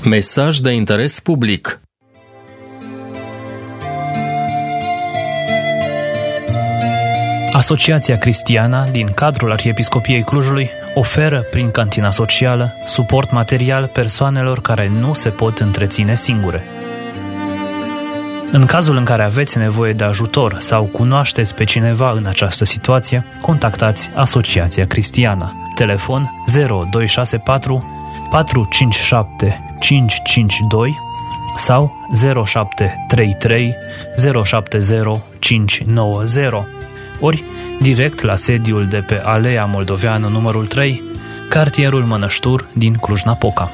Mesaj de interes public. Asociația Cristiana din cadrul Arhiepiscopiei Clujului oferă prin cantina socială suport material persoanelor care nu se pot întreține singure. În cazul în care aveți nevoie de ajutor sau cunoașteți pe cineva în această situație, contactați Asociația Cristiana. Telefon 0264 457 552 sau 0733 070 590, ori direct la sediul de pe Alea Moldoveanu numărul 3, cartierul Mănăștur din Cluj-Napoca.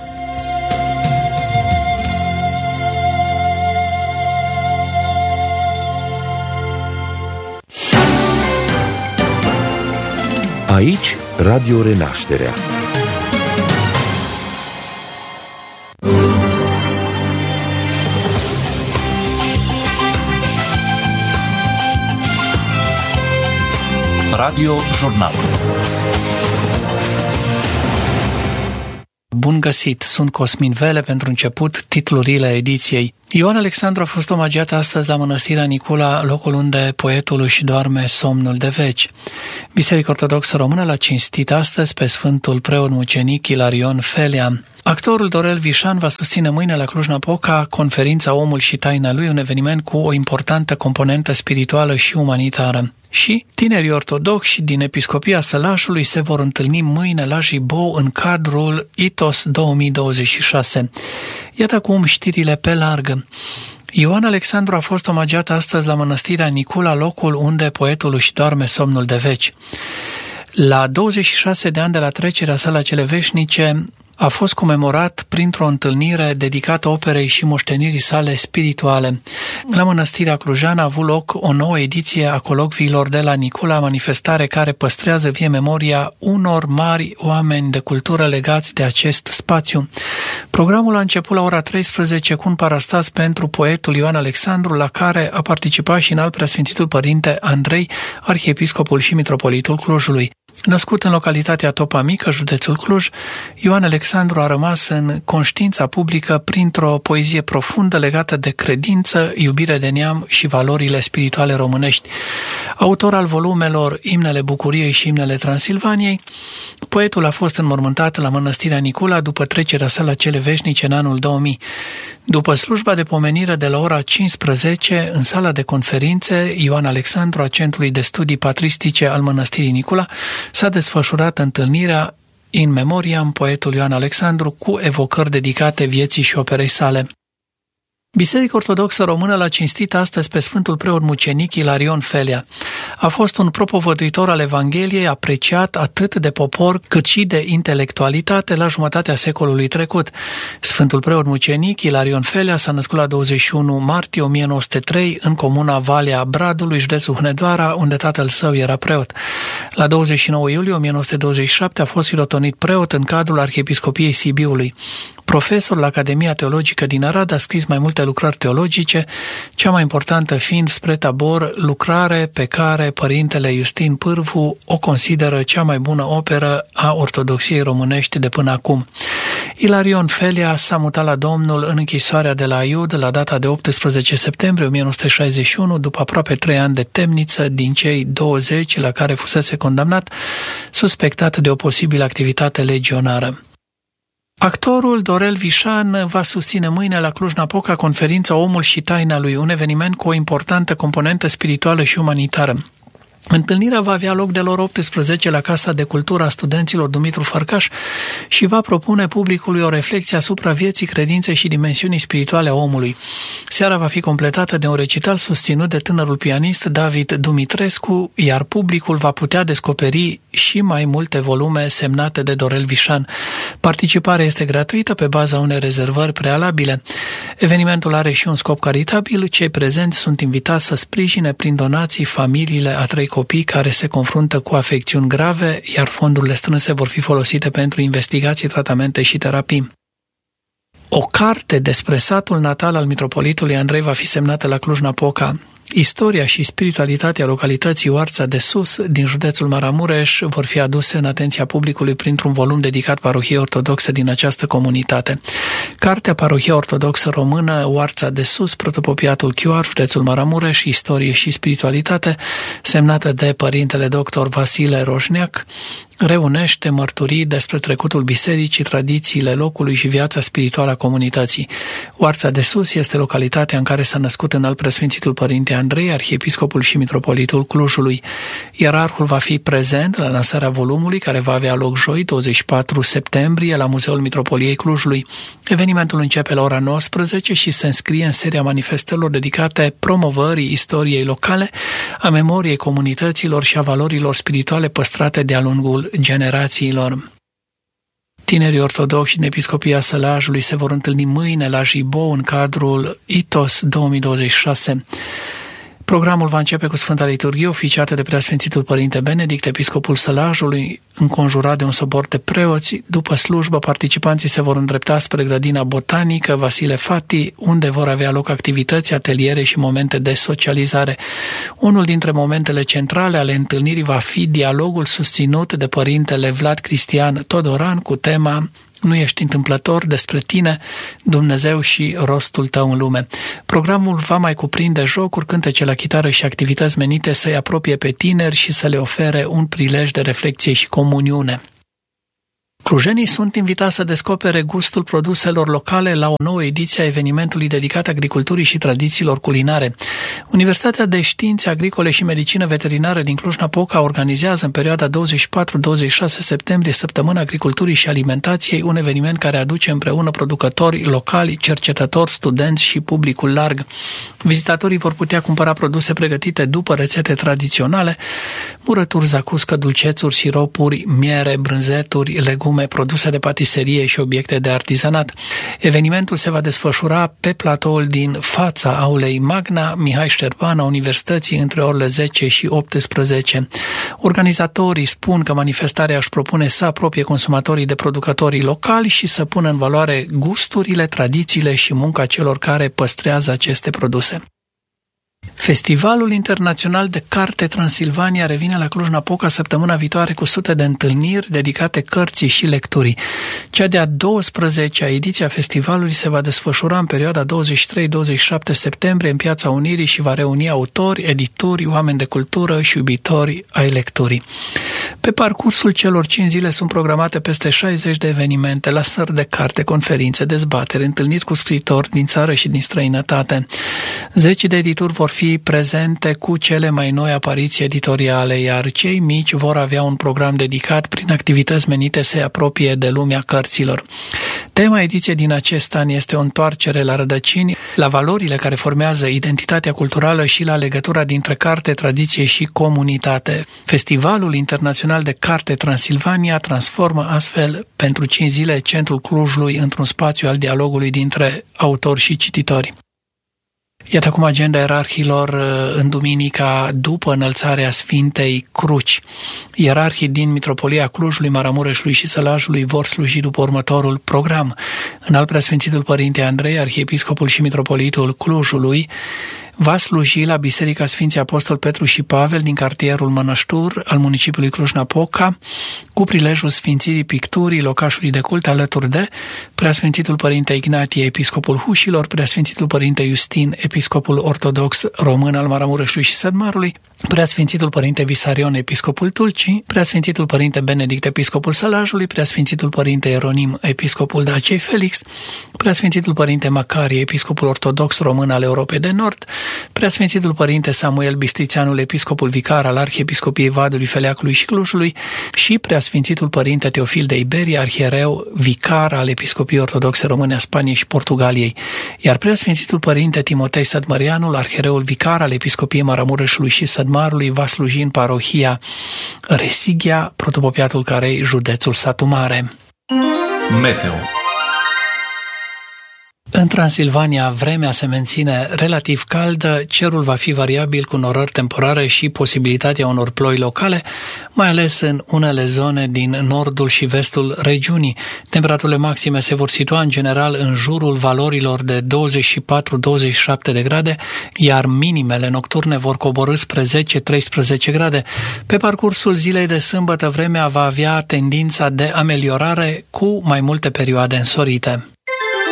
Aici, Radio Renașterea. Radio Jurnal. Bun găsit! Sunt Cosmin Vele. Pentru început, titlurile ediției. Ioan Alexandru a fost omagiat astăzi la Mănăstirea Nicula, locul unde poetul își doarme somnul de veci. Biserica Ortodoxă Română l-a cinstit astăzi pe Sfântul Preot Mucenic Ilarion Felea. Actorul Dorel Vișan va susține mâine la Cluj-Napoca conferința Omul și taina lui, un eveniment cu o importantă componentă spirituală și umanitară. Și tinerii ortodoxi din Episcopia Sălașului se vor întâlni mâine la Jibou în cadrul ITOS 2026. Iată acum știrile pe larg. Ioan Alexandru a fost omagiat astăzi la Mănăstirea Nicula, locul unde poetul își doarme somnul de veci. La 26 de ani de la trecerea sa la cele veșnice, a fost comemorat printr-o întâlnire dedicată operei și moștenirii sale spirituale. La Mănăstirea Clujană a avut loc o nouă ediție a colocviilor de la Nicula, manifestare care păstrează vie memoria unor mari oameni de cultură legați de acest spațiu. Programul a început la ora 13 cu un parastas pentru poetul Ioan Alexandru, la care a participat și înalt preasfințitul părinte Andrei, arhiepiscopul și mitropolitul Clujului. Născut în localitatea Topa Mică, județul Cluj, Ioan Alexandru a rămas în conștiința publică printr-o poezie profundă legată de credință, iubire de neam și valorile spirituale românești. Autor al volumelor Imnele Bucuriei și Imnele Transilvaniei, poetul a fost înmormântat la Mănăstirea Nicula după trecerea sa la cele veșnice în anul 2000. După slujba de pomenire de la ora 15, în sala de conferințe Ioan Alexandru a Centrului de Studii Patristice al Mănăstirii Nicula, s-a desfășurat întâlnirea in memoriam poetul Ioan Alexandru cu evocări dedicate vieții și operei sale. Biserica Ortodoxă Română l-a cinstit astăzi pe Sfântul Preot Mucenic Ilarion Felea. A fost un propovăduitor al Evangheliei, apreciat atât de popor cât și de intelectualitate la jumătatea secolului trecut. Sfântul Preot Mucenic Ilarion Felea s-a născut la 21 martie 1903 în comuna Valea Bradului, județul Hunedoara, unde tatăl său era preot. La 29 iulie 1927 a fost sirotonit preot în cadrul Arhiepiscopiei Sibiului. Profesor la Academia Teologică din Arad, a scris mai multe lucrări teologice, cea mai importantă fiind Spre Tabor, lucrare pe care părintele Iustin Pârvu o consideră cea mai bună operă a ortodoxiei românești de până acum. Ilarion Felea s-a mutat la Domnul în închisoarea de la Aiud la data de 18 septembrie 1961, după aproape 3 ani de temniță din cei 20 la care fusese condamnat, suspectat de o posibilă activitate legionară. Actorul Dorel Vișan va susține mâine la Cluj-Napoca conferința Omul și taina lui, un eveniment cu o importantă componentă spirituală și umanitară. Întâlnirea va avea loc de la ora 18 la Casa de Cultură a Studenților Dumitru Fărcaș și va propune publicului o reflecție asupra vieții, credinței și dimensiunii spirituale a omului. Seara va fi completată de un recital susținut de tânărul pianist David Dumitrescu, iar publicul va putea descoperi și mai multe volume semnate de Dorel Vișan. Participarea este gratuită pe baza unei rezervări prealabile. Evenimentul are și un scop caritabil. Cei prezenți sunt invitați să sprijine prin donații familiile a 3 copii care se confruntă cu afecțiuni grave, iar fondurile strânse vor fi folosite pentru investigații, tratamente și terapii. O carte despre satul natal al mitropolitului Andrei va fi semnată la Cluj-Napoca. Istoria și spiritualitatea localității Oarța de Sus din județul Maramureș vor fi aduse în atenția publicului printr-un volum dedicat parohiei ortodoxe din această comunitate. Cartea Parohia Ortodoxă Română Oarța de Sus, Protopopiatul Chioar, județul Maramureș, Istorie și spiritualitate, semnată de părintele dr. Vasile Roșneac, reunește mărturii despre trecutul bisericii, tradițiile locului și viața spirituală a comunității. Oarța de Sus este localitatea în care s-a născut înalt preasfințitul părinte Andrei, arhiepiscopul și mitropolitul Clujului. Ierarhul va fi prezent la lansarea volumului, care va avea loc joi, 24 septembrie, la Muzeul Mitropoliei Clujului. Evenimentul începe la ora 19 și se înscrie în seria manifestărilor dedicate promovării istoriei locale, a memoriei comunităților și a valorilor spirituale păstrate de-a lungul generațiilor. Tinerii ortodoxi din Episcopia Sălajului se vor întâlni mâine la Jibou în cadrul ITOS 2026. Programul va începe cu Sfânta Liturghie, oficiată de Preasfințitul Părinte Benedict, episcopul Sălajului, înconjurat de un sobor de preoți. După slujbă, participanții se vor îndrepta spre grădina botanică Vasile Fati, unde vor avea loc activități, ateliere și momente de socializare. Unul dintre momentele centrale ale întâlnirii va fi dialogul susținut de părintele Vlad Cristian Todoran cu tema Nu ești întâmplător, despre tine, Dumnezeu și rostul tău în lume. Programul va mai cuprinde jocuri, cântece la chitară și activități menite să-i apropie pe tineri și să le ofere un prilej de reflexie și comuniune. Clujenii sunt invitați să descopere gustul produselor locale la o nouă ediție a evenimentului dedicat agriculturii și tradițiilor culinare. Universitatea de Științe Agricole și Medicină Veterinară din Cluj-Napoca organizează în perioada 24-26 septembrie Săptămâna Agriculturii și Alimentației, un eveniment care aduce împreună producători locali, cercetători, studenți și publicul larg. Vizitatorii vor putea cumpăra produse pregătite după rețete tradiționale, murături, zacuscă, dulcețuri, siropuri, miere, brânzeturi, legume, produse de patiserie și obiecte de artizanat. Evenimentul se va desfășura pe platoul din fața aulei Magna Mihai Șerban a Universității între orele 10 și 18. Organizatorii spun că manifestarea își propune să apropie consumatorii de producătorii locali și să pună în valoare gusturile, tradițiile și munca celor care păstrează aceste produse. Festivalul Internațional de Carte Transilvania revine la Cluj-Napoca săptămâna viitoare cu sute de întâlniri dedicate cărții și lecturii. Cea de-a 12-a ediție a festivalului se va desfășura în perioada 23-27 septembrie în Piața Unirii și va reuni autori, editori, oameni de cultură și iubitori ai lecturii. Pe parcursul celor 5 zile sunt programate peste 60 de evenimente, lansări de carte, conferințe, dezbateri, întâlniri cu scriitori din țară și din străinătate. 10 de edituri vor fi prezente cu cele mai noi apariții editoriale, iar cei mici vor avea un program dedicat prin activități menite să-i apropie de lumea cărților. Tema ediției din acest an este o întoarcere la rădăcini, la valorile care formează identitatea culturală și la legătura dintre carte, tradiție și comunitate. Festivalul Internațional de Carte Transilvania transformă astfel pentru 5 zile centrul Clujului într-un spațiu al dialogului dintre autori și cititori. Iată acum agenda ierarhilor în duminica după înălțarea Sfintei Cruci. Ierarhii din Mitropolia Clujului, Maramureșului și Sălajului vor sluji după următorul program. Înalt Preasfințitul Părinte Andrei, arhiepiscopul și mitropolitul Clujului, va sluji la Biserica Sfinții Apostol Petru și Pavel din cartierul Mănăștur al municipiului Cluj-Napoca, cu prilejul sfințirii picturii locașului de cult alături de Preasfințitul Părinte Ignatie, episcopul Hușilor, Preasfințitul Părinte Justin, episcopul ortodox român al Maramureșului și Sădmarului, Preasfințitul Părinte Visarion, episcopul Tulcii, Preasfințitul Părinte Benedict, episcopul Sălajului, Preasfințitul Părinte Ieronim, episcopul Daciei Felix, Preasfințitul Părinte Macarie, episcopul ortodox român al Europei de Nord, Preasfințitul Părinte Samuel Bistrițeanul, episcopul vicar al Arhiepiscopiei Vadului, Feleacului și Clujului și Preasfințitul Părinte Teofil de Iberia, arhiereu vicar al Episcopiei Ortodoxe Române a Spaniei și Portugaliei, iar Preasfințitul Părinte Timotei Sădmărianul, arhiereul vicar al Episcopiei Maramureșului și Sădmarului, va sluji în parohia Resighia, Protopopiatul Carei, județul Satu Mare. Meteo. În Transilvania, vremea se menține relativ caldă, cerul va fi variabil cu norări temporare și posibilitatea unor ploi locale, mai ales în unele zone din nordul și vestul regiunii. Temperaturile maxime se vor situa în general în jurul valorilor de 24-27 de grade, iar minimele nocturne vor coborî spre 10-13 grade. Pe parcursul zilei de sâmbătă, vremea va avea tendința de ameliorare cu mai multe perioade însorite.